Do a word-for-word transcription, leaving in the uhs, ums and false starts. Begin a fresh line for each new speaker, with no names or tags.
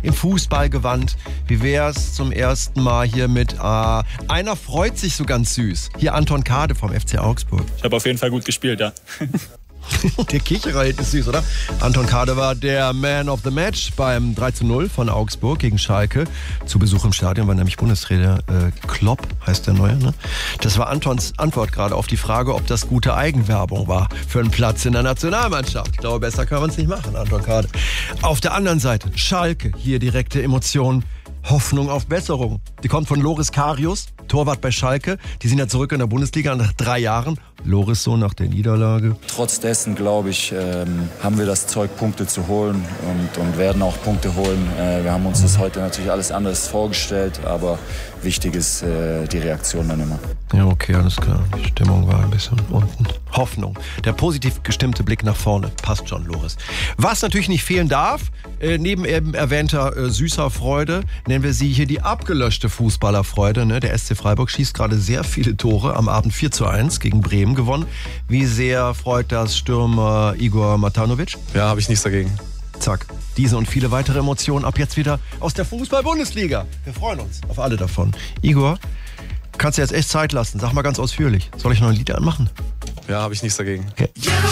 im Fußballgewand. Wie wär's zum ersten Mal hier mit, äh, einer freut sich so ganz süß. Hier Anton Kade vom F C Augsburg.
Ich habe auf jeden Fall gut gespielt, ja.
Der Kicherer ist süß, oder? Anton Kade war der Man of the Match beim drei zu null von Augsburg gegen Schalke. Zu Besuch im Stadion war nämlich Bundestrainer äh, Klopp, heißt der Neue, ne? Das war Antons Antwort gerade auf die Frage, ob das gute Eigenwerbung war für einen Platz in der Nationalmannschaft. Ich glaube, besser kann man es nicht machen, Anton Kade. Auf der anderen Seite Schalke, hier direkte Emotionen. Hoffnung auf Besserung. Die kommt von Loris Karius, Torwart bei Schalke. Die sind ja zurück in der Bundesliga nach drei Jahren. Loris so nach der Niederlage.
Trotz dessen, glaube ich, ähm, haben wir das Zeug, Punkte zu holen und, und werden auch Punkte holen. Äh, wir haben uns das heute natürlich alles anderes vorgestellt, aber wichtig ist äh, die Reaktion dann immer.
Ja, okay, alles klar. Die Stimmung war ein bisschen unten. Hoffnung. Der positiv gestimmte Blick nach vorne. Passt schon, Loris. Was natürlich nicht fehlen darf, äh, neben eben erwähnter äh, süßer Freude, nennen wir sie hier die abgelöschte Fußballerfreude. Ne? Der S C Freiburg schießt gerade sehr viele Tore. Am Abend vier zu eins gegen Bremen gewonnen. Wie sehr freut das Stürmer Igor Matanovic?
Ja, habe ich nichts dagegen.
Zack. Diese und viele weitere Emotionen ab jetzt wieder aus der Fußball-Bundesliga. Wir freuen uns auf alle davon. Igor, kannst du jetzt echt Zeit lassen. Sag mal ganz ausführlich. Soll ich noch ein Lied anmachen?
Ja, habe ich nichts dagegen.
Okay.